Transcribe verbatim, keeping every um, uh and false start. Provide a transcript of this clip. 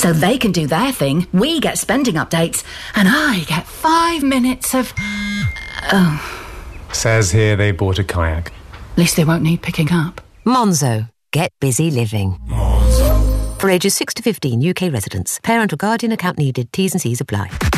So they can do their thing, we get spending updates, and I get five minutes of... Oh. Says here they bought a kayak. At least they won't need picking up. Monzo. Get busy living. Monzo. For ages six to fifteen, U K residents. Parent or guardian account needed. T's and C's apply.